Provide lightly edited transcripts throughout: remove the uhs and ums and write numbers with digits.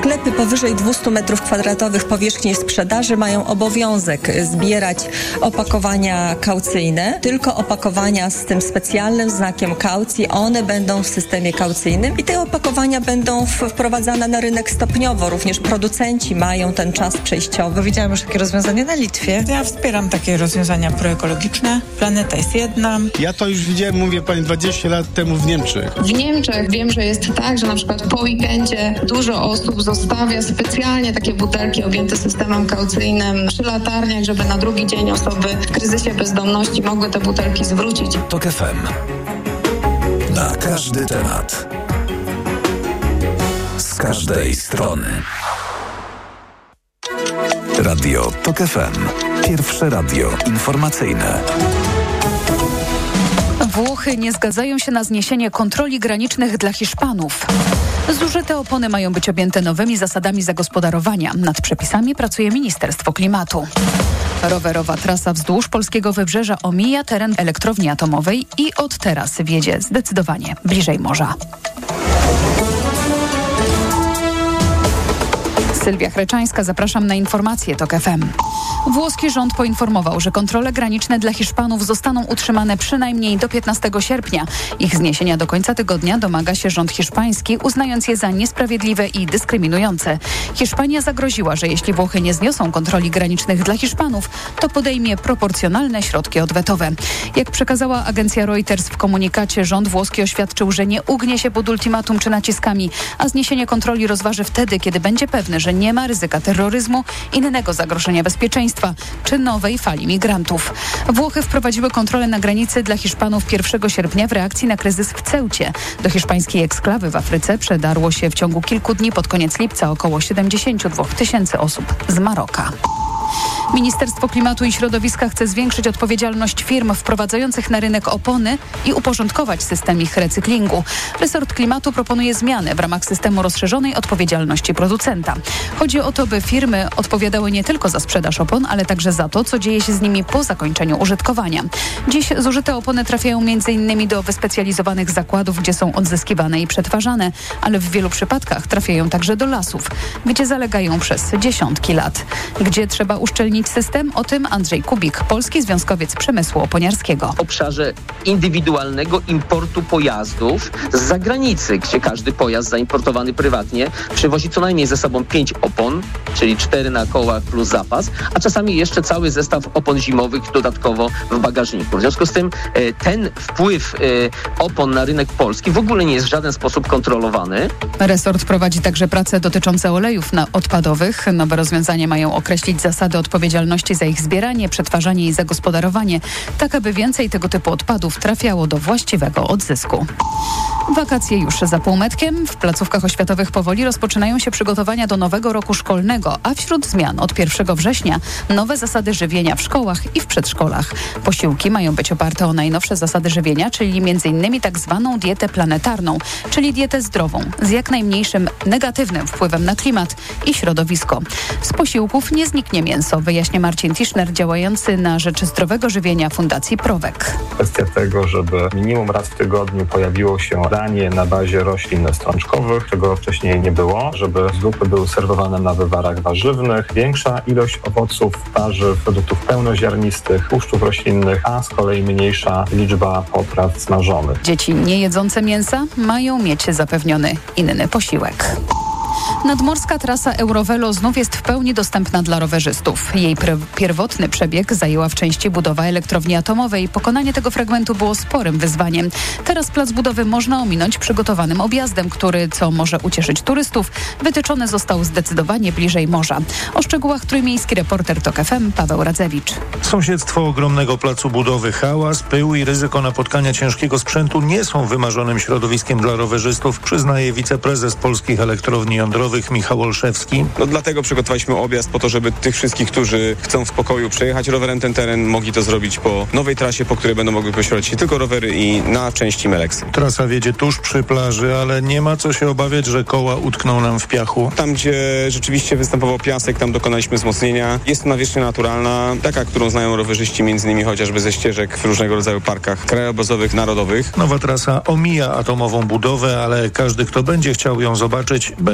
Sklepy powyżej 200 m2 powierzchni sprzedaży mają obowiązek zbierać opakowania kaucyjne. Tylko opakowania z tym specjalnym znakiem kaucji, one będą w systemie kaucyjnym i te opakowania będą wprowadzane na rynek stopniowo. Również producenci mają ten czas przejściowy. Widziałam już takie rozwiązanie na Litwie. Ja wspieram takie rozwiązania proekologiczne. Planeta jest jedna. Ja to już widziałem, mówię pani, 20 lat temu w Niemczech. W Niemczech wiem, że jest tak, że na przykład po weekendzie dużo osób zostawia specjalnie takie butelki objęte systemem kaucyjnym przy latarniach, żeby na drugi dzień osoby w kryzysie bezdomności mogły te butelki zwrócić. TOK FM. Na każdy temat. Z każdej strony. Radio TOK FM. Pierwsze radio informacyjne. Włochy nie zgadzają się na zniesienie kontroli granicznych dla Hiszpanów. Zużyte opony mają być objęte nowymi zasadami zagospodarowania. Nad przepisami pracuje Ministerstwo Klimatu. Rowerowa trasa wzdłuż polskiego wybrzeża omija teren elektrowni atomowej i od teraz wiedzie zdecydowanie bliżej morza. Sylwia Chreczańska, zapraszam na informacje TOK FM. Włoski rząd poinformował, że kontrole graniczne dla Hiszpanów zostaną utrzymane przynajmniej do 15 sierpnia. Ich zniesienia do końca tygodnia domaga się rząd hiszpański, uznając je za niesprawiedliwe i dyskryminujące. Hiszpania zagroziła, że jeśli Włochy nie zniosą kontroli granicznych dla Hiszpanów, to podejmie proporcjonalne środki odwetowe. Jak przekazała agencja Reuters w komunikacie, rząd włoski oświadczył, że nie ugnie się pod ultimatum czy naciskami, a zniesienie kontroli rozważy wtedy, kiedy będzie pewny, że nie ma ryzyka terroryzmu, innego zagrożenia bezpieczeństwa czy nowej fali migrantów. Włochy wprowadziły kontrolę na granicy dla Hiszpanów 1 sierpnia w reakcji na kryzys w Ceucie. Do hiszpańskiej eksklawy w Afryce przedarło się w ciągu kilku dni pod koniec lipca około 72 000 osób z Maroka. Ministerstwo Klimatu i Środowiska chce zwiększyć odpowiedzialność firm wprowadzających na rynek opony i uporządkować system ich recyklingu. Resort Klimatu proponuje zmiany w ramach systemu rozszerzonej odpowiedzialności producenta. Chodzi o to, by firmy odpowiadały nie tylko za sprzedaż opon, ale także za to, co dzieje się z nimi po zakończeniu użytkowania. Dziś zużyte opony trafiają m.in. do wyspecjalizowanych zakładów, gdzie są odzyskiwane i przetwarzane, ale w wielu przypadkach trafiają także do lasów, gdzie zalegają przez dziesiątki lat. Gdzie trzeba uszczelnić system? O tym Andrzej Kubik, polski związkowiec przemysłu oponiarskiego. W obszarze indywidualnego importu pojazdów z zagranicy, gdzie każdy pojazd zaimportowany prywatnie przywozi co najmniej ze sobą 5 opon, czyli 4 na kołach plus zapas, a czasami jeszcze cały zestaw opon zimowych dodatkowo w bagażniku. W związku z tym ten wpływ opon na rynek polski w ogóle nie jest w żaden sposób kontrolowany. Resort prowadzi także prace dotyczące olejów odpadowych. Nowe rozwiązania mają określić zasady odpowiedzialności za ich zbieranie, przetwarzanie i zagospodarowanie, tak aby więcej tego typu odpadów trafiało do właściwego odzysku. Wakacje już za półmetkiem. W placówkach oświatowych powoli rozpoczynają się przygotowania do nowego roku szkolnego, a wśród zmian od 1 września nowe zasady żywienia w szkołach i w przedszkolach. Posiłki mają być oparte o najnowsze zasady żywienia, czyli m.in. tak zwaną dietę planetarną, czyli dietę zdrową, z jak najmniejszym negatywnym wpływem na klimat i środowisko. Z posiłków nie zniknie mięso, wyjaśnia Marcin Tischner, działający na rzecz zdrowego żywienia Fundacji Prowek. Kwestia tego, żeby minimum raz w tygodniu pojawiło się danie na bazie roślin strączkowych, czego wcześniej nie było, żeby zupy były serwowane na wywarach warzywnych, większa ilość owoców, warzyw, produktów pełnoziarnistych, tłuszczów roślinnych, a z kolei mniejsza liczba potraw smażonych. Dzieci nie jedzące mięsa mają mieć zapewniony inny posiłek. Nadmorska trasa Eurovelo znów jest w pełni dostępna dla rowerzystów. Jej pierwotny przebieg zajęła w części budowa elektrowni atomowej. Pokonanie tego fragmentu było sporym wyzwaniem. Teraz plac budowy można ominąć przygotowanym objazdem, który, co może ucieszyć turystów, wytyczony został zdecydowanie bliżej morza. O szczegółach trójmiejski reporter TOK FM Paweł Radzewicz. Sąsiedztwo ogromnego placu budowy, hałas, pył i ryzyko napotkania ciężkiego sprzętu nie są wymarzonym środowiskiem dla rowerzystów, przyznaje wiceprezes Polskich Elektrowni Jądrowych Michał Olszewski. Dlatego przygotowaliśmy objazd po to, żeby tych wszystkich, którzy chcą w spokoju przejechać rowerem ten teren, mogli to zrobić po nowej trasie, po której będą mogły poruszać się tylko rowery i na części Meleksy. Trasa wiedzie tuż przy plaży, ale nie ma co się obawiać, że koła utkną nam w piachu. Tam, gdzie rzeczywiście występował piasek, tam dokonaliśmy wzmocnienia. Jest to nawierzchnia naturalna, taka, którą znają rowerzyści, między innymi chociażby ze ścieżek w różnego rodzaju parkach krajobrazowych, narodowych. Nowa trasa omija atomową budowę, ale każdy, kto będzie chciał ją zobaczyć, będzie mógł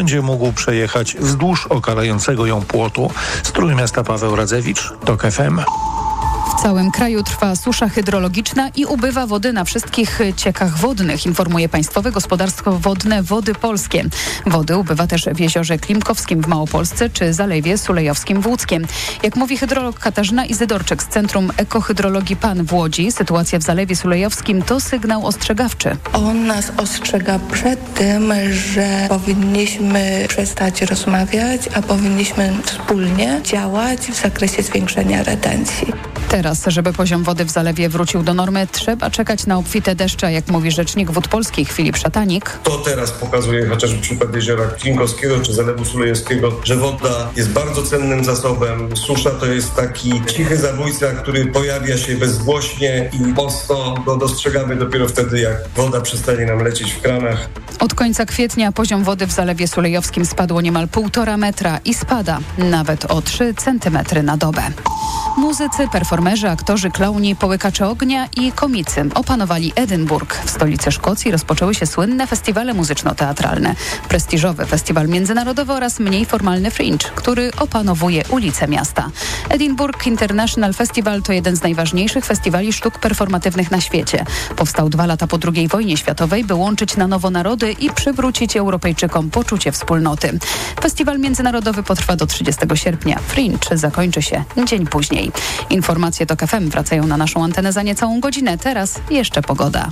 mógł przejechać wzdłuż okalającego ją płotu. Z Trójmiasta Paweł Radzewicz, TOK FM. W całym kraju trwa susza hydrologiczna i ubywa wody na wszystkich ciekach wodnych, informuje Państwowe Gospodarstwo Wodne Wody Polskie. Wody ubywa też w Jeziorze Klimkowskim w Małopolsce czy Zalewie Sulejowskim w Łódzkiem. Jak mówi hydrolog Katarzyna Izydorczyk z Centrum Ekohydrologii PAN w Łodzi, sytuacja w Zalewie Sulejowskim to sygnał ostrzegawczy. On nas ostrzega przed tym, że powinniśmy przestać rozmawiać, a powinniśmy wspólnie działać w zakresie zwiększenia retencji. Teraz, żeby poziom wody w zalewie wrócił do normy, trzeba czekać na obfite deszcze, jak mówi rzecznik Wód Polskich Filip Szatanik. To teraz pokazuje chociażby przykład jeziora Klimkowskiego czy Zalewu Sulejowskiego, że woda jest bardzo cennym zasobem. Susza to jest taki cichy zabójca, który pojawia się bezgłośnie i mocno go dostrzegamy dopiero wtedy, jak woda przestanie nam lecieć w kranach. Od końca kwietnia poziom wody w Zalewie Sulejowskim spadło niemal 1,5 metra i spada nawet o 3 centymetry na dobę. Muzycy, performerzy, aktorzy, klauni, połykacze ognia i komicy opanowali Edynburg. W stolicy Szkocji rozpoczęły się słynne festiwale muzyczno-teatralne. Prestiżowy festiwal międzynarodowy oraz mniej formalny Fringe, który opanowuje ulice miasta. Edinburgh International Festival to jeden z najważniejszych festiwali sztuk performatywnych na świecie. Powstał 2 lata po II wojnie światowej, by łączyć na nowo narody i przywrócić Europejczykom poczucie wspólnoty. Festiwal międzynarodowy potrwa do 30 sierpnia. Fringe zakończy się dzień później. Informacje TOK FM wracają na naszą antenę za niecałą godzinę. Teraz jeszcze pogoda.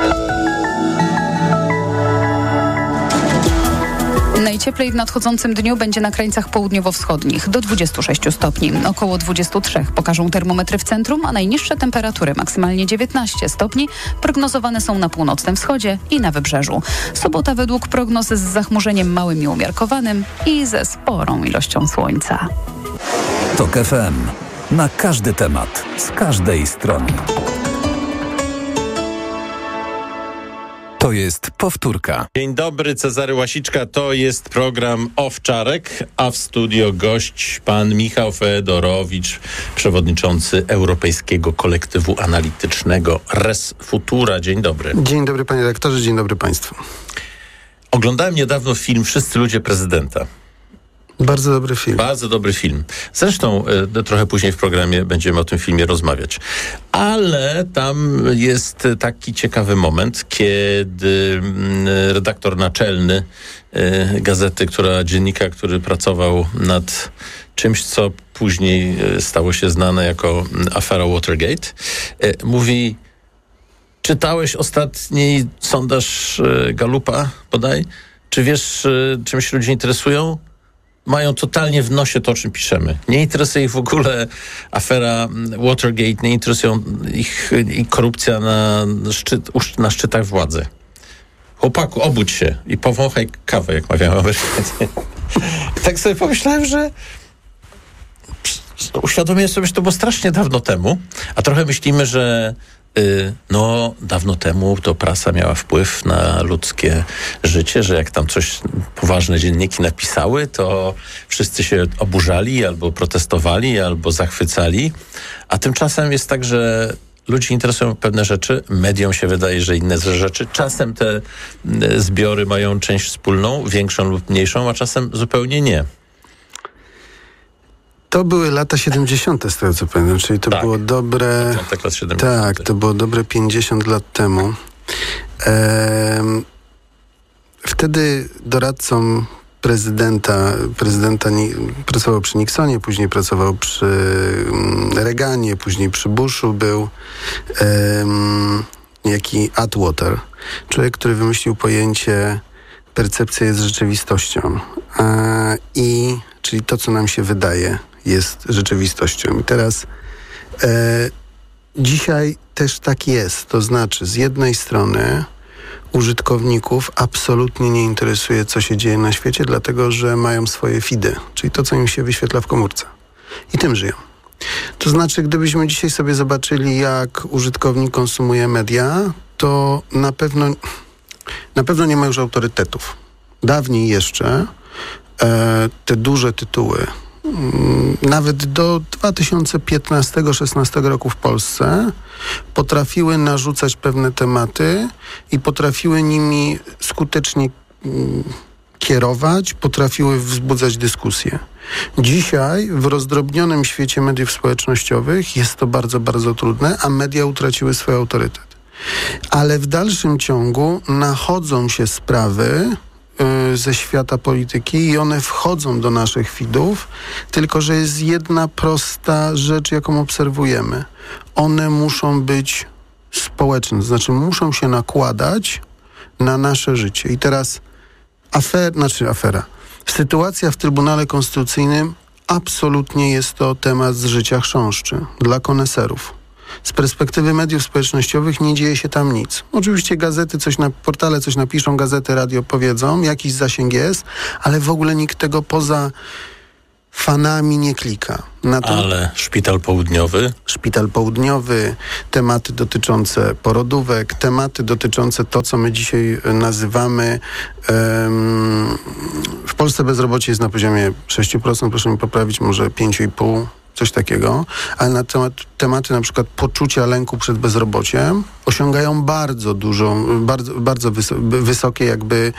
Najcieplej w nadchodzącym dniu będzie na krańcach południowo-wschodnich do 26 stopni. Około 23 pokażą termometry w centrum, a najniższe temperatury, maksymalnie 19 stopni, prognozowane są na północnym wschodzie i na wybrzeżu. Sobota według prognoz z zachmurzeniem małym i umiarkowanym i ze sporą ilością słońca. TOK FM. Na każdy temat, z każdej strony. To jest powtórka. Dzień dobry, Cezary Łasiczka. To jest program Owczarek, a w studio gość pan Michał Fedorowicz, przewodniczący Europejskiego Kolektywu Analitycznego Res Futura. Dzień dobry. Dzień dobry, panie redaktorze, dzień dobry państwu. Oglądałem niedawno film Wszyscy ludzie prezydenta. Bardzo dobry film. Bardzo dobry film. Zresztą trochę później w programie będziemy o tym filmie rozmawiać. Ale tam jest taki ciekawy moment, kiedy redaktor naczelny gazety, dziennika, który pracował nad czymś, co później stało się znane jako afera Watergate, mówi: czytałeś ostatni sondaż Gallupa bodaj? Czy wiesz, czym się ludzie interesują? Mają totalnie w nosie to, o czym piszemy. Nie interesuje ich w ogóle afera Watergate, nie interesują ich korupcja na szczytach władzy. Chłopaku, obudź się i powąchaj kawę, jak mawiają Amerykanie. Tak sobie pomyślałem, że uświadomiłem sobie, że to było strasznie dawno temu, a trochę myślimy, że dawno temu to prasa miała wpływ na ludzkie życie, że jak tam coś poważne dzienniki napisały, to wszyscy się oburzali, albo protestowali, albo zachwycali. A tymczasem jest tak, że ludzi interesują pewne rzeczy, mediom się wydaje, że inne rzeczy. Czasem te zbiory mają część wspólną, większą lub mniejszą, a czasem zupełnie nie. To były lata 70. z tego co pamiętam, czyli to było dobre... Lat 70. Tak, to było dobre 50 lat temu. Wtedy doradcą prezydenta pracował przy Nixonie, później pracował przy Reaganie, później przy Bushu był niejaki Atwater. Człowiek, który wymyślił pojęcie percepcja jest rzeczywistością. Czyli to, co nam się wydaje, jest rzeczywistością. I teraz dzisiaj też tak jest. To znaczy, z jednej strony użytkowników absolutnie nie interesuje, co się dzieje na świecie, dlatego że mają swoje feedy, czyli to, co im się wyświetla w komórce. I tym żyją. To znaczy, gdybyśmy dzisiaj sobie zobaczyli, jak użytkownik konsumuje media, to na pewno nie ma już autorytetów. Dawniej jeszcze te duże tytuły, nawet do 2015-16 roku w Polsce, potrafiły narzucać pewne tematy i potrafiły nimi skutecznie kierować, potrafiły wzbudzać dyskusję. Dzisiaj w rozdrobnionym świecie mediów społecznościowych jest to bardzo, bardzo trudne, a media utraciły swój autorytet. Ale w dalszym ciągu nachodzą się sprawy ze świata polityki i one wchodzą do naszych feedów, tylko że jest jedna prosta rzecz, jaką obserwujemy. One muszą być społeczne, to znaczy muszą się nakładać na nasze życie. I teraz afera. Sytuacja w Trybunale Konstytucyjnym absolutnie jest to temat z życia chrząszczy dla koneserów. Z perspektywy mediów społecznościowych nie dzieje się tam nic. Oczywiście gazety portale coś napiszą, gazety, radio powiedzą, jakiś zasięg jest, ale w ogóle nikt tego poza fanami nie klika. Ale Szpital Południowy? Szpital Południowy, tematy dotyczące porodówek, tematy dotyczące to, co my dzisiaj nazywamy w Polsce bezrobocie jest na poziomie 6%, proszę mi poprawić, może 5,5%. Coś takiego, ale na tematy na przykład poczucia lęku przed bezrobociem osiągają bardzo wysokie jakby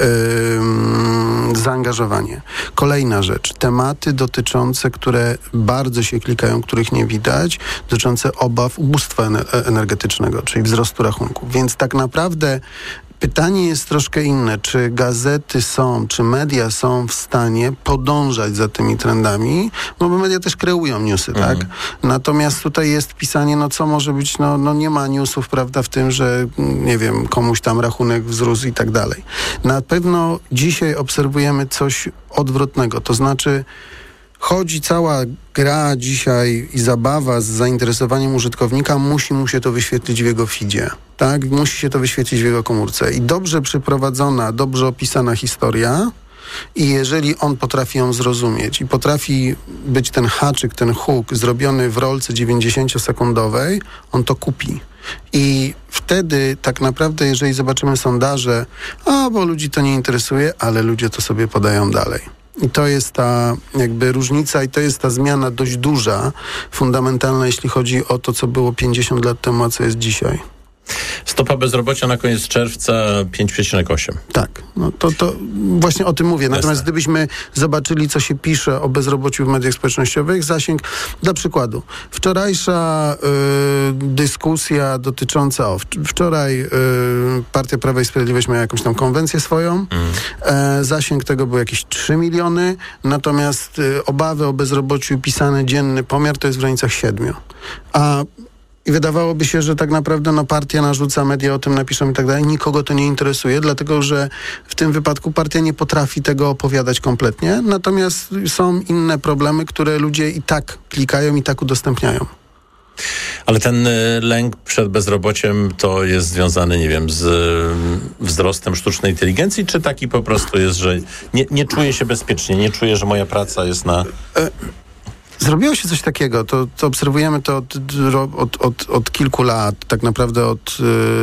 zaangażowanie. Kolejna rzecz, tematy dotyczące, które bardzo się klikają, których nie widać, dotyczące obaw ubóstwa energetycznego, czyli wzrostu rachunków. Więc tak naprawdę pytanie jest troszkę inne, czy gazety czy media są w stanie podążać za tymi trendami, no bo media też kreują newsy, tak? Natomiast tutaj jest pisanie, co może być, nie ma newsów, prawda, w tym, że, nie wiem, komuś tam rachunek wzrósł i tak dalej. Na pewno dzisiaj obserwujemy coś odwrotnego, to znaczy chodzi cała gra dzisiaj i zabawa z zainteresowaniem użytkownika, musi mu się to wyświetlić w jego feedzie, tak? Musi się to wyświetlić w jego komórce. I dobrze przeprowadzona, dobrze opisana historia i jeżeli on potrafi ją zrozumieć i potrafi być ten haczyk, ten hook zrobiony w rolce 90-sekundowej, on to kupi. I wtedy tak naprawdę, jeżeli zobaczymy sondaże, bo ludzi to nie interesuje, ale ludzie to sobie podają dalej. I to jest ta jakby różnica i to jest ta zmiana dość duża, fundamentalna, jeśli chodzi o to, co było 50 lat temu, a co jest dzisiaj. Stopa bezrobocia na koniec czerwca 5,8. Tak, to właśnie o tym mówię. Natomiast gdybyśmy zobaczyli, co się pisze o bezrobociu w mediach społecznościowych, zasięg, dla przykładu, wczorajsza dyskusja dotycząca, wczoraj Partia Prawa i Sprawiedliwość miała jakąś tam konwencję swoją, zasięg tego był jakieś 3 miliony, natomiast obawy o bezrobociu pisany dzienny pomiar to jest w granicach 7. I wydawałoby się, że tak naprawdę partia narzuca, media o tym napiszą i tak dalej. Nikogo to nie interesuje, dlatego że w tym wypadku partia nie potrafi tego opowiadać kompletnie. Natomiast są inne problemy, które ludzie i tak klikają, i tak udostępniają. Ale ten lęk przed bezrobociem to jest związany, nie wiem, z wzrostem sztucznej inteligencji, czy taki po prostu jest, że nie czuję się bezpiecznie, nie czuję, że moja praca jest na... Zrobiło się coś takiego, to obserwujemy to od kilku lat, tak naprawdę od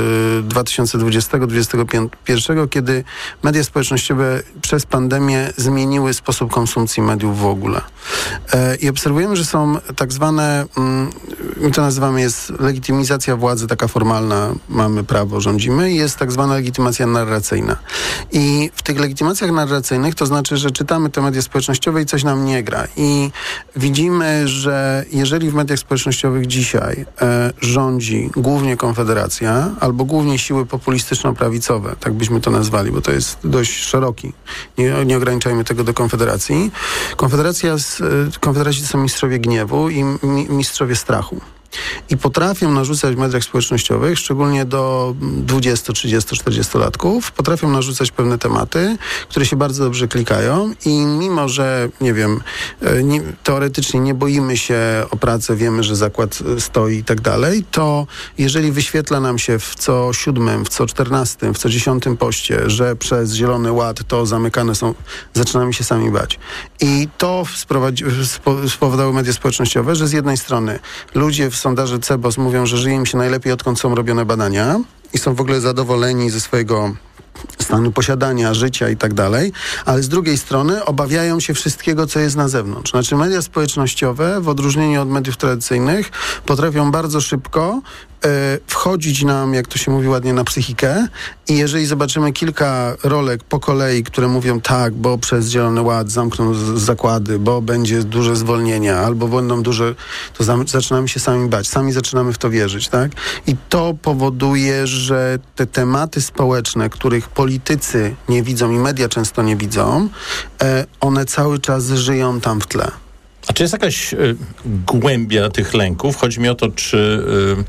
2020-2021, kiedy media społecznościowe przez pandemię zmieniły sposób konsumpcji mediów w ogóle. I obserwujemy, że są tak zwane, my to nazywamy, jest legitymizacja władzy taka formalna, mamy prawo, rządzimy, i jest tak zwana legitymacja narracyjna. I w tych legitymacjach narracyjnych to znaczy, że czytamy te media społecznościowe i coś nam nie gra. I widzimy, że jeżeli w mediach społecznościowych dzisiaj rządzi głównie Konfederacja albo głównie siły populistyczno-prawicowe, tak byśmy to nazwali, bo to jest dość szeroki, nie ograniczajmy tego do Konfederacji. Konfederaci to są mistrzowie gniewu i mistrzowie strachu. I potrafią narzucać w mediach społecznościowych, szczególnie do 20, 30, 40-latków, potrafią narzucać pewne tematy, które się bardzo dobrze klikają i mimo, że, nie wiem, teoretycznie nie boimy się o pracę, wiemy, że zakład stoi i tak dalej, to jeżeli wyświetla nam się w co 7, w co 14, w co 10 poście, że przez Zielony Ład to zamykane są, zaczynamy się sami bać. I to spowodowały media społecznościowe, że z jednej strony ludzie w sondaży CBOS mówią, że żyje im się najlepiej, odkąd są robione badania i są w ogóle zadowoleni ze swojego stanu posiadania, życia i tak dalej, ale z drugiej strony obawiają się wszystkiego, co jest na zewnątrz. Znaczy media społecznościowe, w odróżnieniu od mediów tradycyjnych, potrafią bardzo szybko wchodzić nam, jak to się mówi ładnie, na psychikę i jeżeli zobaczymy kilka rolek po kolei, które mówią tak, bo przez Zielony Ład zamkną zakłady, bo będzie duże zwolnienia, albo będą duże, to zaczynamy się sami bać, sami zaczynamy w to wierzyć, tak? I to powoduje, że te tematy społeczne, których politycy nie widzą i media często nie widzą, one cały czas żyją tam w tle. A czy jest jakaś głębia tych lęków? Chodzi mi o to, czy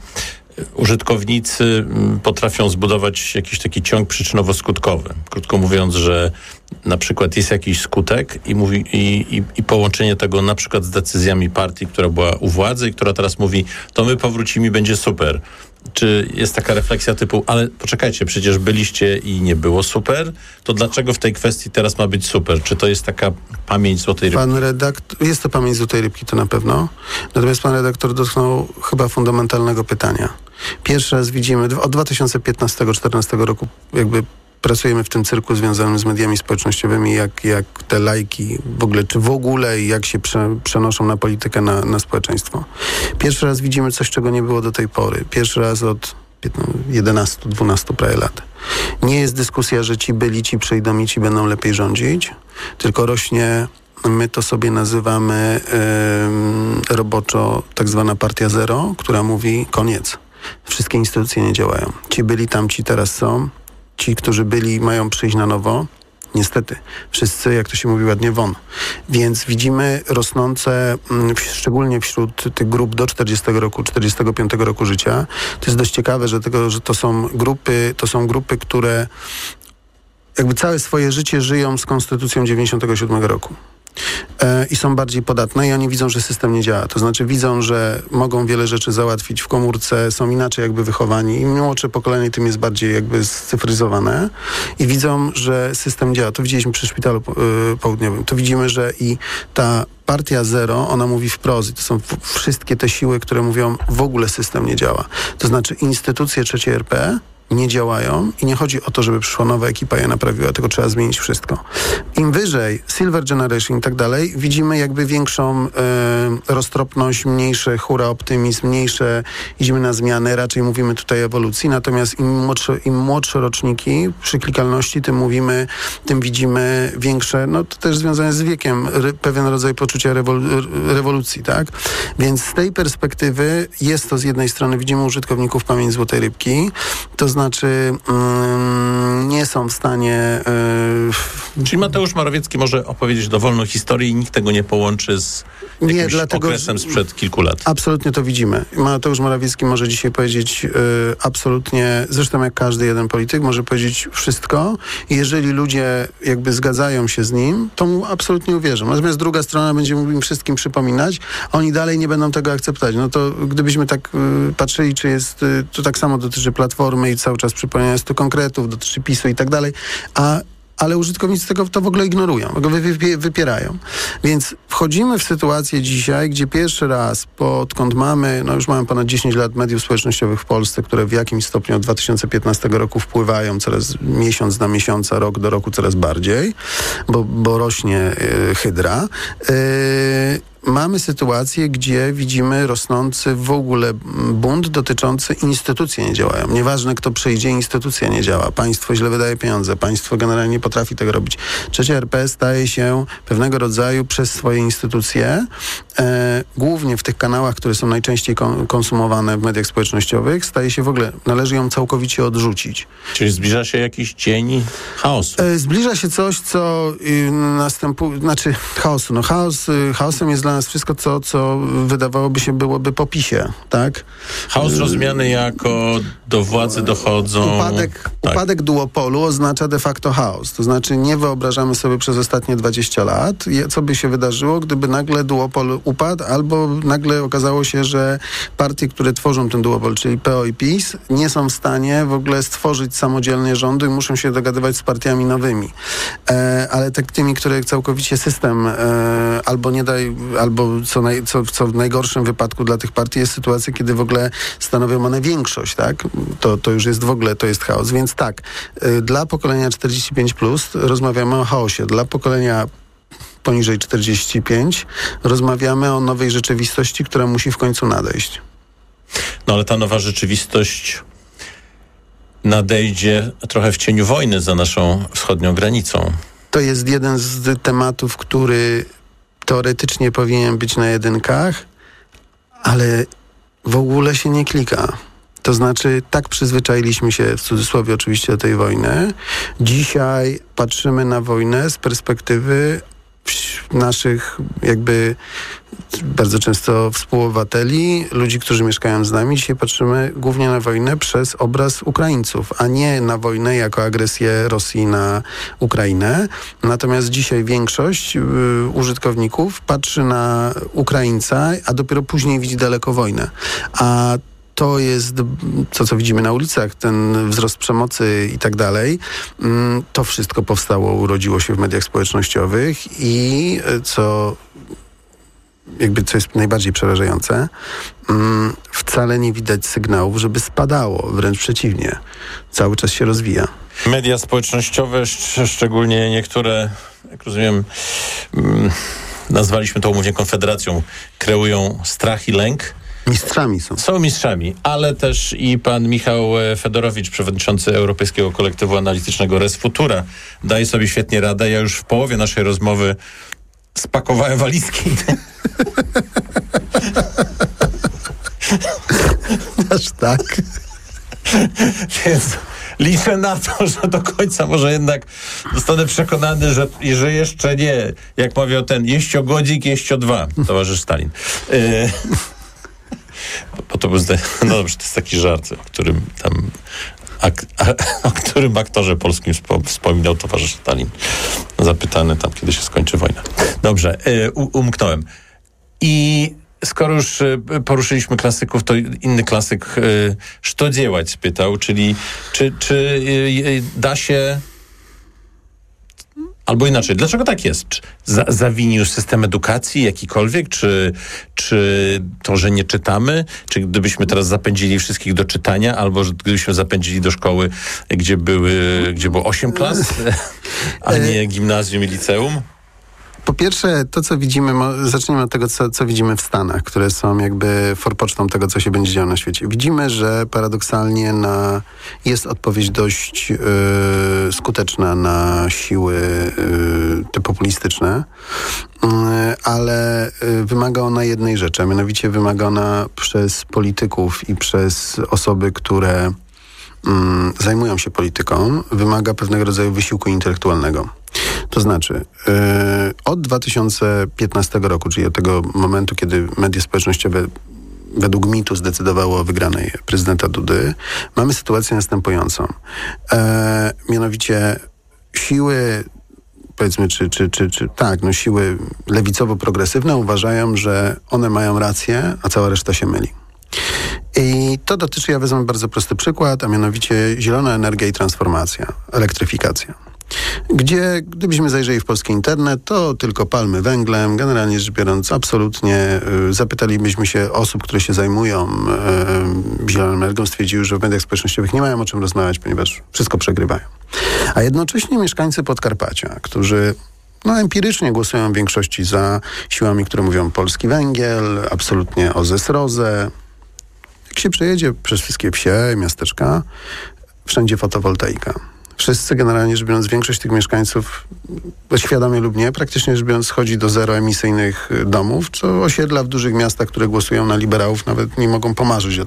użytkownicy potrafią zbudować jakiś taki ciąg przyczynowo-skutkowy. Krótko mówiąc, że na przykład jest jakiś skutek i połączenie tego na przykład z decyzjami partii, która była u władzy i która teraz mówi, to my powrócimy i będzie super. Czy jest taka refleksja typu, ale poczekajcie, przecież byliście i nie było super, to dlaczego w tej kwestii teraz ma być super? Czy to jest taka pamięć złotej rybki? Pan redaktor, jest to pamięć złotej rybki, to na pewno. Natomiast pan redaktor dotknął chyba fundamentalnego pytania. Pierwszy raz widzimy, od 2015-2014 roku jakby pracujemy w tym cyrku związanym z mediami społecznościowymi, jak te lajki w ogóle, czy w ogóle i jak się przenoszą na politykę, na społeczeństwo. Pierwszy raz widzimy coś, czego nie było do tej pory. Pierwszy raz od 11-12 prawie lat. Nie jest dyskusja, że ci byli, ci przyjdą i ci będą lepiej rządzić, tylko rośnie, my to sobie nazywamy roboczo tak zwana partia zero, która mówi koniec. Wszystkie instytucje nie działają. Ci byli, tam ci teraz są. Ci, którzy byli, mają przyjść na nowo. Niestety, wszyscy, jak to się mówi ładnie, won. Więc widzimy rosnące, szczególnie wśród tych grup do 40 roku, 45 roku życia. To jest dość ciekawe, że to są grupy, które jakby całe swoje życie żyją z konstytucją 97 roku. I są bardziej podatne i oni widzą, że system nie działa. To znaczy widzą, że mogą wiele rzeczy załatwić w komórce, są inaczej jakby wychowani. Im młodsze pokolenie, tym jest bardziej jakby scyfryzowane i widzą, że system działa. To widzieliśmy przy Szpitalu Południowym. To widzimy, że i ta partia zero, ona mówi wprost. To są wszystkie te siły, które mówią, w ogóle system nie działa. To znaczy instytucje III RP nie działają i nie chodzi o to, żeby przyszła nowa ekipa i je naprawiła, tylko trzeba zmienić wszystko. Im wyżej, Silver Generation i tak dalej, widzimy jakby większą roztropność, mniejsze hura optymizm, mniejsze idziemy na zmiany, raczej mówimy tutaj o ewolucji, natomiast im młodsze roczniki przy klikalności, tym widzimy większe, no to też związane z wiekiem, pewien rodzaj poczucia rewolucji, tak? Więc z tej perspektywy jest to z jednej strony, widzimy użytkowników pamięć złotej rybki, to znaczy nie są w stanie... Czyli Mateusz Morawiecki może opowiedzieć dowolną historię i nikt tego nie połączy z jakimś okresem sprzed kilku lat. Absolutnie to widzimy. Mateusz Morawiecki może dzisiaj powiedzieć absolutnie, zresztą jak każdy jeden polityk, może powiedzieć wszystko i jeżeli ludzie jakby zgadzają się z nim, to mu absolutnie uwierzą. Natomiast druga strona będzie im wszystkim przypominać, a oni dalej nie będą tego akceptować. No to gdybyśmy tak patrzyli, czy jest, to tak samo dotyczy Platformy i cały czas przypomina, jest to konkretów, dotyczy PiS-u i tak dalej, ale użytkownicy tego to w ogóle ignorują, go wypierają. Więc wchodzimy w sytuację dzisiaj, gdzie pierwszy raz, odkąd już mamy ponad 10 lat mediów społecznościowych w Polsce, które w jakimś stopniu od 2015 roku wpływają coraz miesiąc na miesiąca, rok do roku coraz bardziej, bo rośnie hydra. Mamy sytuację, gdzie widzimy rosnący w ogóle bunt dotyczący instytucji nie działają. Nieważne kto przyjdzie, instytucja nie działa. Państwo źle wydaje pieniądze. Państwo generalnie nie potrafi tego robić. Trzecia RP staje się pewnego rodzaju przez swoje instytucje, głównie w tych kanałach, które są najczęściej konsumowane w mediach społecznościowych, staje się w ogóle, należy ją całkowicie odrzucić. Czyli zbliża się jakiś dzień chaosu? Zbliża się coś, co następuje, znaczy chaosu. No chaosem jest dla nas wszystko, co wydawałoby się byłoby po PiS-ie, tak? Chaos rozumiany jako do władzy dochodzą... Upadek duopolu oznacza de facto chaos. To znaczy nie wyobrażamy sobie przez ostatnie 20 lat, co by się wydarzyło, gdyby nagle duopol upadł, albo nagle okazało się, że partie, które tworzą ten duopol, czyli PO i PiS, nie są w stanie w ogóle stworzyć samodzielnie rządu i muszą się dogadywać z partiami nowymi. Ale tymi, które całkowicie system albo co w najgorszym wypadku dla tych partii jest sytuacja, kiedy w ogóle stanowią one większość, tak? To już jest w ogóle, to jest chaos. Więc tak, dla pokolenia 45+ rozmawiamy o chaosie. Dla pokolenia poniżej 45 rozmawiamy o nowej rzeczywistości, która musi w końcu nadejść. No ale ta nowa rzeczywistość nadejdzie trochę w cieniu wojny za naszą wschodnią granicą. To jest jeden z tematów, który teoretycznie powinien być na jedynkach, ale w ogóle się nie klika. To znaczy, tak przyzwyczailiśmy się, w cudzysłowie oczywiście, do tej wojny. Dzisiaj patrzymy na wojnę z perspektywy naszych jakby bardzo często współobywateli, ludzi, którzy mieszkają z nami. Dzisiaj patrzymy głównie na wojnę przez obraz Ukraińców, a nie na wojnę jako agresję Rosji na Ukrainę. Natomiast dzisiaj większość użytkowników patrzy na Ukraińca, a dopiero później widzi daleko wojnę. A to jest to, co widzimy na ulicach, ten wzrost przemocy i tak dalej. To wszystko powstało, urodziło się w mediach społecznościowych i co jest najbardziej przerażające, wcale nie widać sygnałów, żeby spadało. Wręcz przeciwnie. Cały czas się rozwija. Media społecznościowe, szczególnie niektóre, jak rozumiem, nazwaliśmy to umownie Konfederacją, kreują strach i lęk. Mistrzami są. Są mistrzami, ale też i pan Michał Fedorowicz, przewodniczący Europejskiego Kolektywu Analitycznego Res Futura, daje sobie świetnie radę. Ja już w połowie naszej rozmowy spakowałem walizki. Aż tak. Więc liczę na to, że do końca może jednak zostanę przekonany, że jeszcze nie. Jak mawiał ten jeździogodzik, jeździo-2, towarzysz Stalin. Bo to był, no dobrze, to jest taki żart, o którym aktorze polskim wspominał towarzysz Stalin. Zapytany tam, kiedy się skończy wojna. Dobrze, umknąłem. I skoro już poruszyliśmy klasyków, to inny klasyk co działać spytał, czyli czy da się... Albo inaczej, dlaczego tak jest? Zawinił system edukacji jakikolwiek? Czy to, że nie czytamy? Czy gdybyśmy teraz zapędzili wszystkich do czytania, albo gdybyśmy zapędzili do szkoły, gdzie było 8 klas, a nie gimnazjum i liceum? Po pierwsze, to co widzimy, zacznijmy od tego, co widzimy w Stanach, które są jakby forpocztą tego, co się będzie działo na świecie. Widzimy, że paradoksalnie jest odpowiedź dość skuteczna na siły te populistyczne, ale wymaga ona jednej rzeczy, a mianowicie wymaga ona przez polityków i przez osoby, które zajmują się polityką, wymaga pewnego rodzaju wysiłku intelektualnego. To znaczy, od 2015 roku, czyli od tego momentu, kiedy media społecznościowe według mitu zdecydowały o wygranej prezydenta Dudy, mamy sytuację następującą. Mianowicie siły, powiedzmy, siły lewicowo-progresywne uważają, że one mają rację, a cała reszta się myli. I to dotyczy, ja wezmę bardzo prosty przykład, a mianowicie zielona energia i transformacja, elektryfikacja. Gdzie, gdybyśmy zajrzeli w polski internet, to tylko palmy węglem, generalnie rzecz biorąc absolutnie, zapytalibyśmy się osób, które się zajmują zieloną energią, stwierdziły, że w mediach społecznościowych nie mają o czym rozmawiać, ponieważ wszystko przegrywają. A jednocześnie mieszkańcy Podkarpacia, którzy empirycznie głosują w większości za siłami, które mówią polski węgiel, absolutnie OZE-ROZE. Jak się przejedzie przez wszystkie wsie, miasteczka, wszędzie fotowoltaika. Wszyscy, generalnie rzecz biorąc, większość tych mieszkańców, świadomie lub nie, praktycznie rzecz biorąc, schodzi do zeroemisyjnych domów, co osiedla w dużych miastach, które głosują na liberałów, nawet nie mogą pomarzyć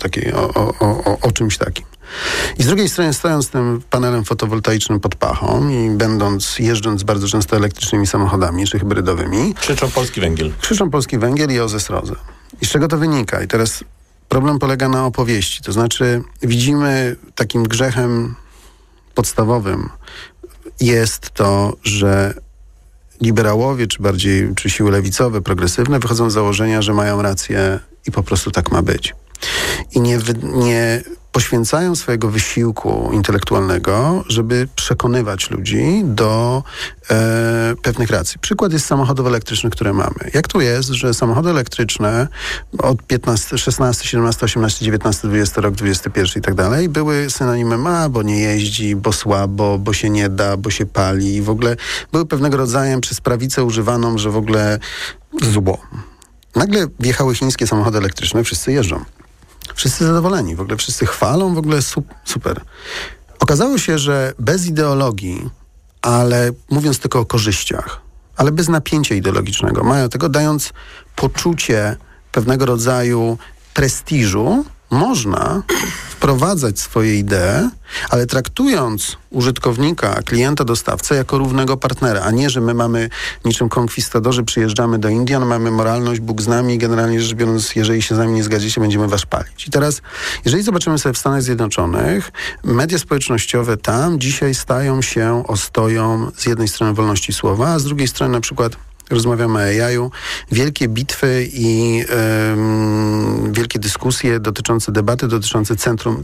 o czymś takim. I z drugiej strony, stojąc tym panelem fotowoltaicznym pod pachą i jeżdżąc bardzo często elektrycznymi samochodami czy hybrydowymi, krzyczą polski węgiel. Krzyczą polski węgiel i OZE-ROZE. I z czego to wynika? I teraz problem polega na opowieści. To znaczy, widzimy takim grzechem podstawowym jest to, że liberałowie, czy siły lewicowe, progresywne wychodzą z założenia, że mają rację i po prostu tak ma być. I nie poświęcają swojego wysiłku intelektualnego, żeby przekonywać ludzi do pewnych racji. Przykład jest samochodów elektrycznych, które mamy. Jak tu jest, że samochody elektryczne od 15, 16, 17, 18, 19, 20 rok, 21 i tak dalej były synonimem bo nie jeździ, bo słabo, bo się nie da, bo się pali i w ogóle były pewnego rodzaju przez prawicę używaną, że w ogóle zło. Nagle wjechały chińskie samochody elektryczne, wszyscy jeżdżą. Wszyscy zadowoleni, w ogóle wszyscy chwalą, w ogóle super. Okazało się, że bez ideologii, ale mówiąc tylko o korzyściach, ale bez napięcia ideologicznego, mają tego, dając poczucie pewnego rodzaju prestiżu, można wprowadzać swoje idee, ale traktując użytkownika, klienta, dostawcę jako równego partnera, a nie, że my mamy niczym konkwistadorzy, przyjeżdżamy do Indian, mamy moralność, Bóg z nami, generalnie rzecz biorąc, jeżeli się z nami nie zgadzicie, będziemy was palić. I teraz, jeżeli zobaczymy sobie w Stanach Zjednoczonych, media społecznościowe tam dzisiaj stają się ostoją z jednej strony wolności słowa, a z drugiej strony na przykład rozmawiamy o AI-u, wielkie bitwy i wielkie dyskusje dotyczące debaty, dotyczące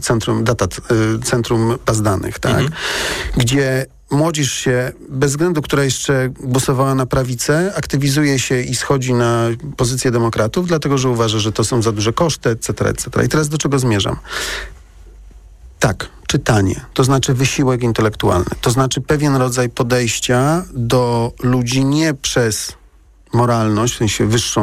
centrum baz danych, tak? Gdzie młodzież się, bez względu, która jeszcze głosowała na prawicę, aktywizuje się i schodzi na pozycję demokratów, dlatego, że uważa, że to są za duże koszty, etc., etc. I teraz do czego zmierzam? Tak, czytanie, to znaczy wysiłek intelektualny, to znaczy pewien rodzaj podejścia do ludzi nie przez moralność, w sensie wyższą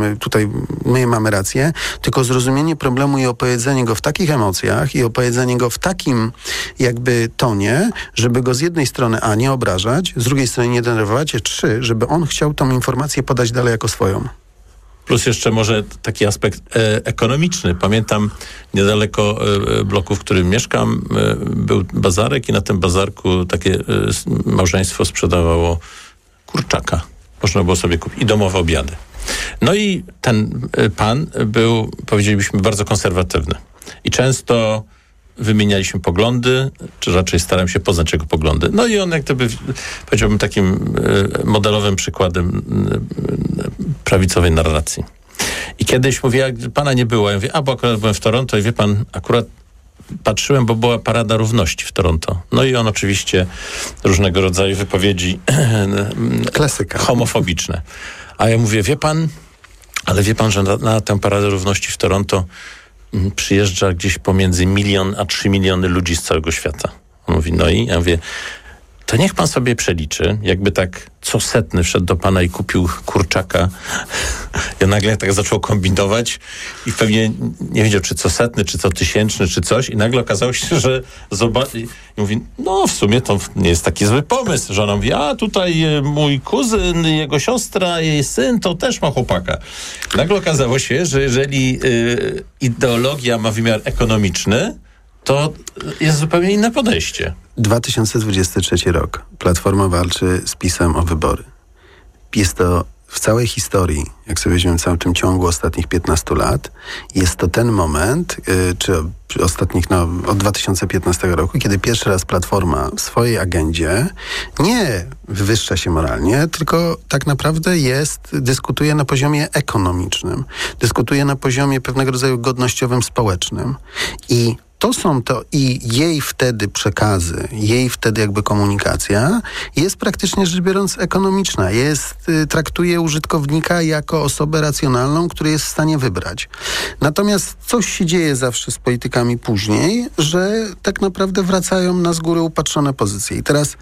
my mamy rację, tylko zrozumienie problemu i opowiedzenie go w takich emocjach i opowiedzenie go w takim jakby tonie, żeby go z jednej strony nie obrażać, z drugiej strony nie denerwować, żeby on chciał tą informację podać dalej jako swoją. Plus jeszcze może taki aspekt ekonomiczny. Pamiętam niedaleko bloku, w którym mieszkam, był bazarek i na tym bazarku takie małżeństwo sprzedawało kurczaka. Można było sobie kupić i domowe obiady. No i ten pan był, powiedzielibyśmy, bardzo konserwatywny. I często wymienialiśmy poglądy, czy raczej starałem się poznać jego poglądy. No i on jak gdyby, powiedziałbym, takim modelowym przykładem prawicowej narracji. I kiedyś mówię, jak pana nie było, ja mówię, bo akurat byłem w Toronto i wie pan, akurat patrzyłem, bo była Parada Równości w Toronto. No i on oczywiście różnego rodzaju wypowiedzi klasyka homofobiczne. A ja mówię, wie pan, że na tę Paradę Równości w Toronto przyjeżdża gdzieś pomiędzy 1 milion a 3 miliony ludzi z całego świata. On mówi, no i ja mówię, to niech pan sobie przeliczy, jakby tak co setny wszedł do pana i kupił kurczaka. Ja nagle tak zaczął kombinować i pewnie nie wiedział, czy co setny, czy co tysięczny, czy coś. I nagle okazało się, że i mówi, no w sumie to nie jest taki zły pomysł. Żona mówi, tutaj mój kuzyn, jego siostra, jej syn, to też ma chłopaka. Nagle okazało się, że jeżeli ideologia ma wymiar ekonomiczny, to jest zupełnie inne podejście. 2023 rok. Platforma walczy z PiS-em o wybory. Jest to w całej historii, jak sobie weźmiemy w całym tym ciągu ostatnich 15 lat, jest to ten moment, czy ostatnich, od 2015 roku, kiedy pierwszy raz Platforma w swojej agendzie nie wywyższa się moralnie, tylko tak naprawdę dyskutuje na poziomie ekonomicznym, dyskutuje na poziomie pewnego rodzaju godnościowym, społecznym i jej wtedy przekazy, jej wtedy jakby komunikacja jest praktycznie rzecz biorąc ekonomiczna. Traktuje użytkownika jako osobę racjonalną, który jest w stanie wybrać. Natomiast coś się dzieje zawsze z politykami później, że tak naprawdę wracają na z góry upatrzone pozycje. I teraz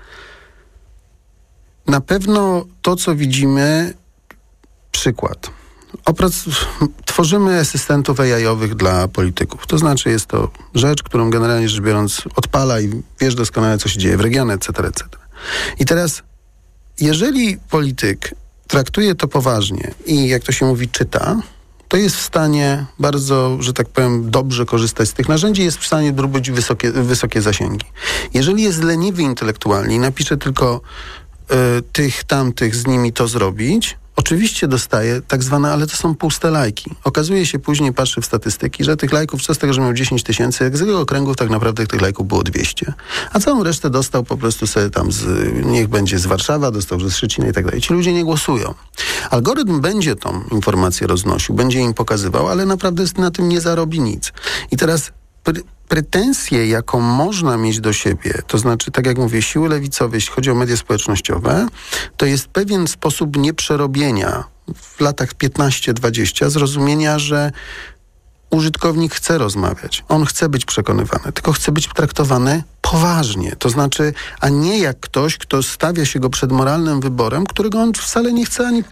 na pewno to, co widzimy, przykład. Tworzymy asystentów AI-owych dla polityków. To znaczy jest to rzecz, którą generalnie rzecz biorąc odpala i wiesz doskonale, co się dzieje w regionie, etc., etc. I teraz, jeżeli polityk traktuje to poważnie i, jak to się mówi, czyta, to jest w stanie bardzo, że tak powiem, dobrze korzystać z tych narzędzi, jest w stanie drobić wysokie zasięgi. Jeżeli jest leniwy intelektualnie i napisze tylko tamtych z nimi to zrobić, oczywiście dostaje tak zwane, ale to są puste lajki. Okazuje się później, patrzy w statystyki, że tych lajków, co z tego, że miał 10 tysięcy, jak z jego okręgów tak naprawdę tych lajków było 200. A całą resztę dostał po prostu sobie tam niech będzie z Warszawa, dostał ze Szczecina i tak dalej. Ci ludzie nie głosują. Algorytm będzie tą informację roznosił, będzie im pokazywał, ale naprawdę na tym nie zarobi nic. I teraz pretensje, jaką można mieć do siebie, to znaczy, tak jak mówię, siły lewicowe, jeśli chodzi o media społecznościowe, to jest pewien sposób nieprzerobienia w latach 15-20 zrozumienia, że użytkownik chce rozmawiać. On chce być przekonywany, tylko chce być traktowany poważnie. To znaczy, a nie jak ktoś, kto stawia się go przed moralnym wyborem, którego on wcale nie chce ani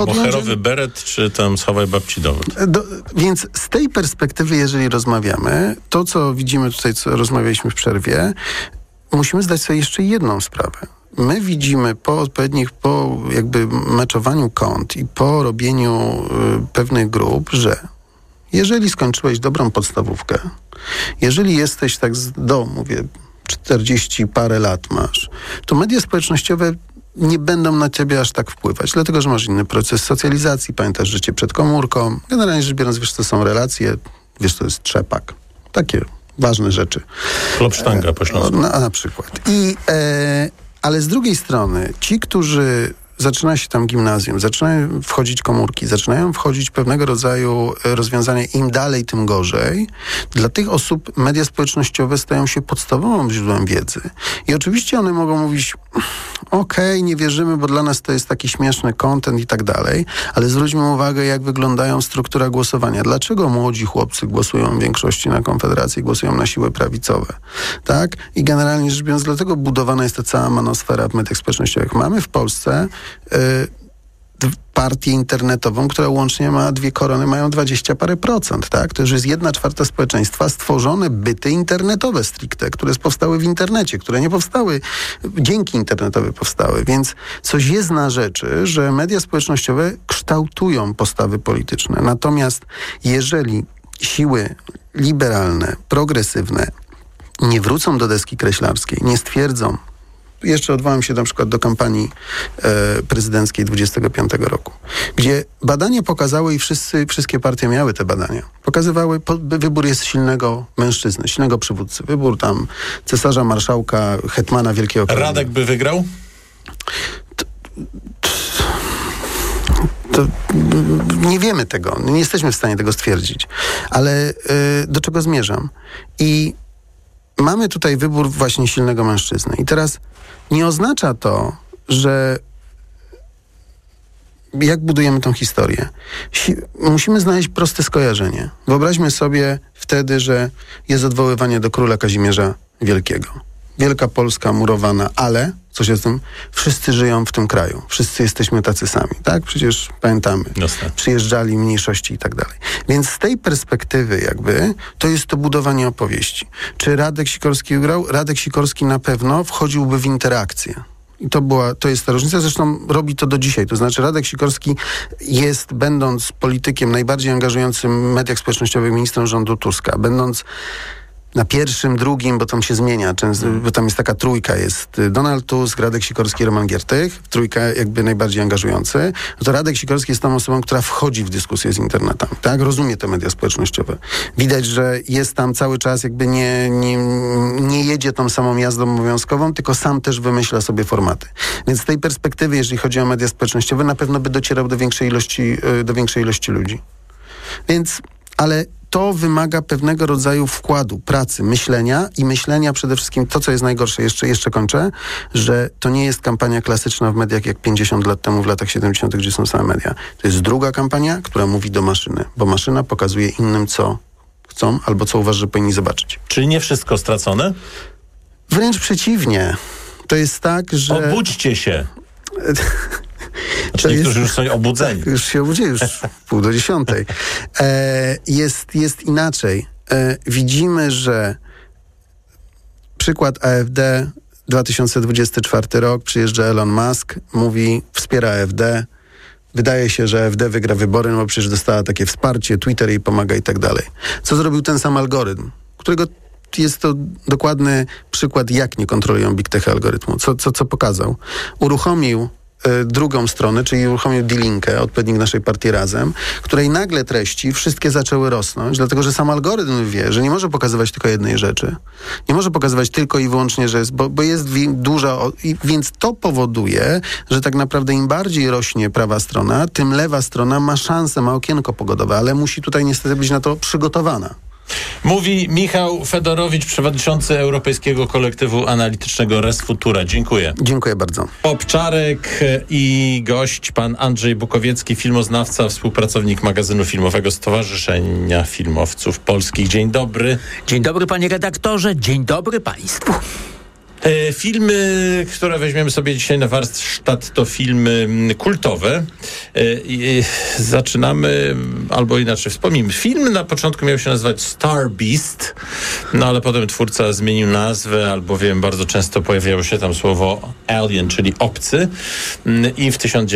Moherowy beret, czy tam schowaj babci dowód? Więc z tej perspektywy, jeżeli rozmawiamy, to co widzimy tutaj, co rozmawialiśmy w przerwie, musimy zdać sobie jeszcze jedną sprawę. My widzimy po jakby meczowaniu kont i po robieniu pewnych grup, że jeżeli skończyłeś dobrą podstawówkę, jeżeli jesteś tak mówię, 40 parę lat masz, to media społecznościowe nie będą na ciebie aż tak wpływać, dlatego że masz inny proces socjalizacji, pamiętasz życie przed komórką, generalnie rzecz biorąc, wiesz, co są relacje, wiesz, co jest trzepak. Takie ważne rzeczy. Klopsztanga po śląsku. Na przykład. Ale z drugiej strony, ci, którzy zaczyna się tam gimnazjum, zaczynają wchodzić komórki, zaczynają wchodzić pewnego rodzaju rozwiązania, im dalej, tym gorzej. Dla tych osób media społecznościowe stają się podstawowym źródłem wiedzy. I oczywiście one mogą mówić, okej, nie wierzymy, bo dla nas to jest taki śmieszny content i tak dalej, ale zwróćmy uwagę, jak wyglądają struktura głosowania. Dlaczego młodzi chłopcy głosują w większości na Konfederację, głosują na siły prawicowe, tak? I generalnie rzecz biorąc, dlatego budowana jest ta cała manosfera w mediach społecznościowych. Mamy w Polsce partię internetową, która łącznie ma 2 korony, mają 20 parę procent, tak? To już jest 1/4 społeczeństwa, stworzone byty internetowe stricte, które powstały w internecie, które nie powstały, dzięki internetowi powstały, więc coś jest na rzeczy, że media społecznościowe kształtują postawy polityczne. Natomiast jeżeli siły liberalne, progresywne nie wrócą do deski kreślarskiej, nie stwierdzą, jeszcze odwołam się na przykład do kampanii prezydenckiej 25 roku, gdzie badania pokazały i wszystkie partie miały te badania. Pokazywały, wybór jest silnego mężczyzny, silnego przywódcy. Wybór tam cesarza, marszałka, hetmana Wielkiego Królestwa. Radek by wygrał? To nie wiemy tego. Nie jesteśmy w stanie tego stwierdzić. Ale do czego zmierzam? I mamy tutaj wybór właśnie silnego mężczyzny. I teraz nie oznacza to, że jak budujemy tą historię? Musimy znaleźć proste skojarzenie. Wyobraźmy sobie wtedy, że jest odwoływanie do króla Kazimierza Wielkiego. Wielka Polska murowana, ale, co się z tym, wszyscy żyją w tym kraju. Wszyscy jesteśmy tacy sami, tak? Przecież pamiętamy. Jasne. Przyjeżdżali mniejszości i tak dalej. Więc z tej perspektywy jakby, to jest to budowanie opowieści. Czy Radek Sikorski wygrał? Radek Sikorski na pewno wchodziłby w interakcję. I to jest ta różnica. Zresztą robi to do dzisiaj. To znaczy Radek Sikorski jest, będąc politykiem najbardziej angażującym w mediach społecznościowych, ministrem rządu Tuska, będąc na pierwszym, drugim, bo tam się zmienia, bo tam jest taka trójka, jest Donald Tusk, Radek Sikorski, Roman Giertych, trójka jakby najbardziej angażujący, no to Radek Sikorski jest tą osobą, która wchodzi w dyskusję z internetem, tak? Rozumie te media społecznościowe. Widać, że jest tam cały czas, jakby nie jedzie tą samą jazdą obowiązkową, tylko sam też wymyśla sobie formaty. Więc z tej perspektywy, jeżeli chodzi o media społecznościowe, na pewno by docierał do większej ilości ludzi. Więc, ale to wymaga pewnego rodzaju wkładu, pracy, myślenia przede wszystkim to, co jest najgorsze, jeszcze kończę, że to nie jest kampania klasyczna w mediach jak 50 lat temu w latach 70., gdzie są same media. To jest druga kampania, która mówi do maszyny, bo maszyna pokazuje innym, co chcą albo co uważa, że powinni zobaczyć. Czyli nie wszystko stracone? Wręcz przeciwnie. To jest tak, że... Obudźcie się. Znaczy niektórzy już są obudzeni. Już się obudzili, już 9:30. Jest inaczej. Widzimy, że przykład AfD, 2024 rok, przyjeżdża Elon Musk, mówi, wspiera AfD. Wydaje się, że AfD wygra wybory, no bo przecież dostała takie wsparcie, Twitter jej pomaga i tak dalej. Co zrobił ten sam algorytm, którego jest to dokładny przykład, jak nie kontrolują big tech algorytmu. Co pokazał? Uruchomił drugą stronę, czyli uruchomił D-Linkę, odpowiednik naszej partii Razem, której nagle treści wszystkie zaczęły rosnąć, dlatego że sam algorytm wie, że nie może pokazywać tylko jednej rzeczy. Nie może pokazywać tylko i wyłącznie, że jest, bo jest duża, więc to powoduje, że tak naprawdę im bardziej rośnie prawa strona, tym lewa strona ma szansę, ma okienko pogodowe, ale musi tutaj niestety być na to przygotowana. Mówi Michał Fedorowicz, przewodniczący Europejskiego Kolektywu Analitycznego Res Futura. Dziękuję. Dziękuję bardzo. Obczarek i gość, pan Andrzej Bukowiecki, filmoznawca, współpracownik magazynu filmowego Stowarzyszenia Filmowców Polskich. Dzień dobry. Dzień dobry, panie redaktorze. Dzień dobry państwu. Filmy, które weźmiemy sobie dzisiaj na warsztat, to filmy kultowe. Zaczynamy, albo inaczej wspomnimy. Film na początku miał się nazywać Star Beast, no ale potem twórca zmienił nazwę, albowiem bardzo często pojawiało się tam słowo alien, czyli obcy. I w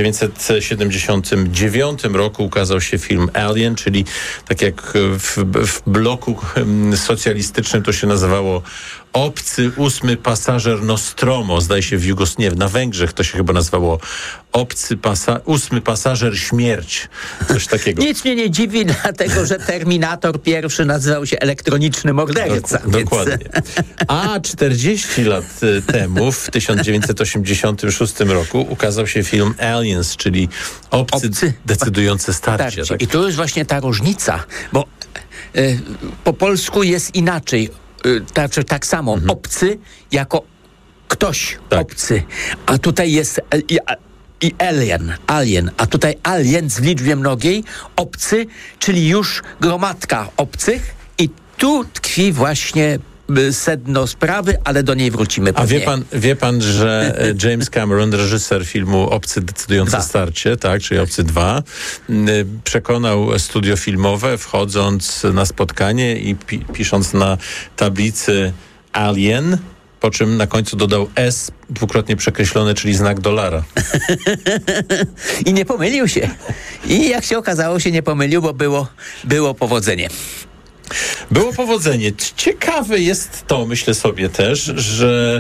1979 roku ukazał się film Alien, czyli tak jak w bloku socjalistycznym to się nazywało Obcy, 8 pasażer Nostromo, zdaje się na Węgrzech to się chyba nazywało Obcy, 8 pasażer Śmierć. Coś takiego. Nic mnie nie dziwi, dlatego że Terminator pierwszy nazywał się Elektroniczny Morderca. Dokładnie. A 40 lat temu, w 1986 roku ukazał się film Aliens, czyli Obcy decydujące starcie. Tak. I tu jest właśnie ta różnica, bo po polsku jest inaczej. Tak samo obcy jako ktoś obcy, a tutaj jest i alien, a tutaj alien w liczbie mnogiej, obcy, czyli już gromadka obcych i tu tkwi właśnie sedno sprawy, ale do niej wrócimy pewnie. A wie pan, że James Cameron, reżyser filmu Obcy decydujące starcie, tak, czyli Obcy 2, przekonał studio filmowe, wchodząc na spotkanie i pisząc na tablicy Alien, po czym na końcu dodał S dwukrotnie przekreślone, czyli znak $. I nie pomylił się. I jak się okazało, się nie pomylił, bo było powodzenie. Było powodzenie. Ciekawe jest to, myślę sobie też, że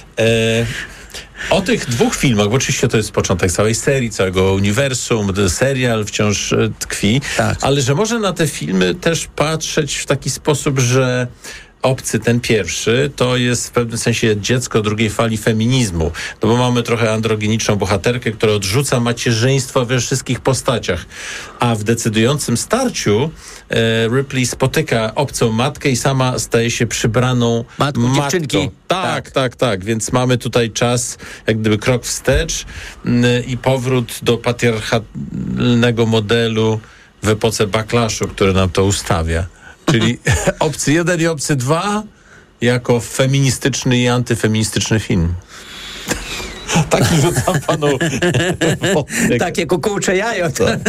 o tych dwóch filmach, bo oczywiście to jest początek całej serii, całego uniwersum, serial wciąż tkwi, ale że można na te filmy też patrzeć w taki sposób, że Obcy, ten pierwszy, to jest w pewnym sensie dziecko drugiej fali feminizmu. No bo mamy trochę androgeniczną bohaterkę, która odrzuca macierzyństwo we wszystkich postaciach. A w decydującym starciu Ripley spotyka obcą matkę i sama staje się przybraną matką. Dziewczynki. Tak. Więc mamy tutaj czas, jak gdyby krok wstecz i powrót do patriarchalnego modelu w epoce backlashu, który nam to ustawia. Czyli Obcy 1 i Obcy 2 jako feministyczny i antyfeministyczny film. Taki rzucam panu. Takie kukułcze jajo.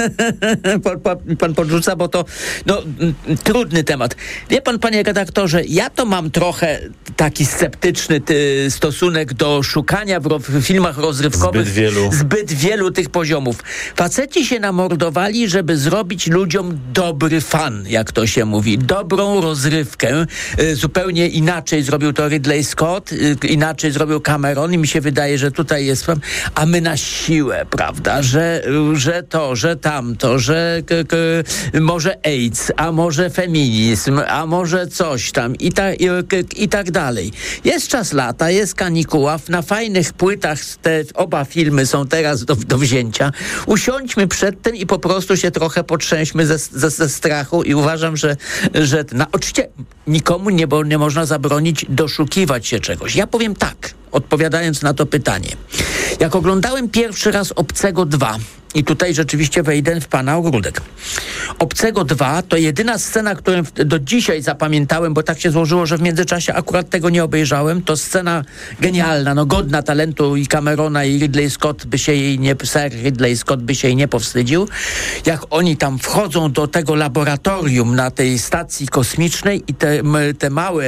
Pan podrzuca, bo to trudny temat. Wie pan, panie redaktorze, ja to mam trochę taki sceptyczny stosunek do szukania w filmach rozrywkowych zbyt wielu tych poziomów. Faceci się namordowali, żeby zrobić ludziom dobry fan, jak to się mówi. Dobrą rozrywkę. Zupełnie inaczej zrobił to Ridley Scott, inaczej zrobił Cameron i mi się wydaje, że tutaj jest, a my na siłę, prawda, że to, że tamto, że może AIDS, a może feminizm, a może coś tam i tak dalej. Jest czas lata, jest kanikuła, na fajnych płytach te oba filmy są teraz do wzięcia. Usiądźmy przed tym i po prostu się trochę potrzęśmy ze strachu i uważam, że oczywiście nikomu nie można zabronić doszukiwać się czegoś. Ja powiem tak, odpowiadając na to pytanie. Jak oglądałem pierwszy raz Obcego 2, i tutaj rzeczywiście wejdę w pana ogródek. Obcego 2 to jedyna scena, którą do dzisiaj zapamiętałem, bo tak się złożyło, że w międzyczasie akurat tego nie obejrzałem. To scena genialna, godna talentu i Camerona i Ridley Scott Sir Ridley Scott by się jej nie powstydził. Jak oni tam wchodzą do tego laboratorium na tej stacji kosmicznej i te małe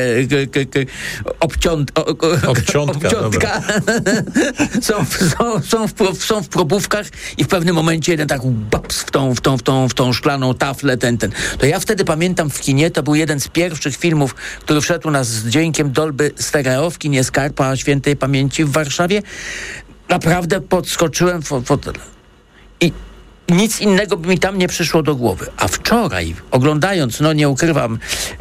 obciątka są w probówkach i w pewnym momencie jeden tak baps w tą szklaną taflę, To ja wtedy pamiętam w kinie, to był jeden z pierwszych filmów, który wszedł u nas z dźwiękiem Dolby Stereo w kinie Skarpa świętej pamięci w Warszawie. Naprawdę podskoczyłem w fotel. I nic innego by mi tam nie przyszło do głowy. A wczoraj, oglądając, nie ukrywam,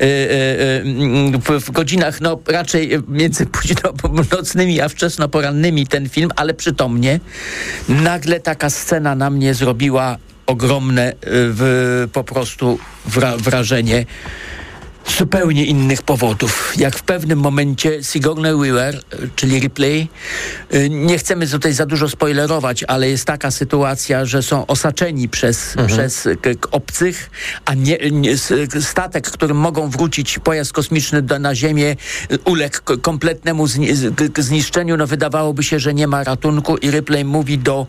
w godzinach, raczej między późnonocnymi a wczesnoporannymi ten film, ale przytomnie, nagle taka scena na mnie zrobiła ogromne po prostu wrażenie. zupełnie innych powodów. Jak w pewnym momencie Sigourney Weaver, czyli Ripley, nie chcemy tutaj za dużo spoilerować, ale jest taka sytuacja, że są osaczeni przez obcych, a statek, którym mogą wrócić, pojazd kosmiczny na Ziemię, uległ kompletnemu zniszczeniu. No wydawałoby się, że nie ma ratunku i Ripley mówi do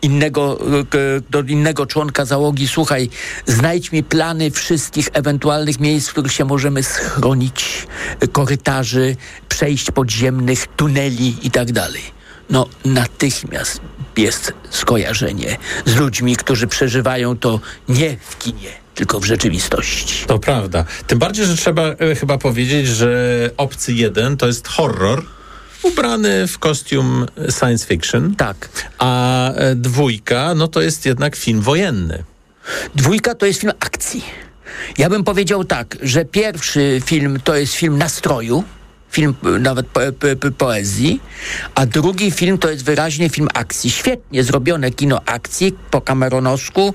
innego członka załogi: słuchaj, znajdź mi plany wszystkich ewentualnych miejsc, w których się możemy schronić, korytarzy, przejść podziemnych, tuneli i tak dalej. No natychmiast jest skojarzenie z ludźmi, którzy przeżywają to nie w kinie, tylko w rzeczywistości. To prawda. Tym bardziej, że trzeba chyba powiedzieć, że Obcy 1 to jest horror ubrany w kostium science fiction. Tak. A 2 no to jest jednak film wojenny. 2 to jest film akcji. Ja bym powiedział tak, że pierwszy film to jest film nastroju, film nawet poezji, a drugi film to jest wyraźnie film akcji. Świetnie zrobione kino akcji po cameronowsku.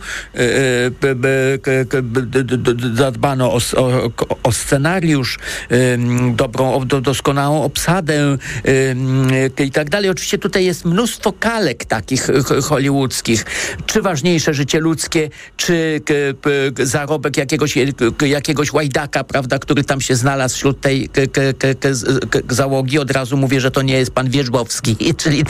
Zadbano o scenariusz, doskonałą obsadę i tak dalej. Oczywiście tutaj jest mnóstwo kalek takich hollywoodzkich. Czy ważniejsze życie ludzkie, czy zarobek jakiegoś łajdaka, prawda, który tam się znalazł wśród tej załogi. Od razu mówię, że to nie jest pan Wierzbowski, czyli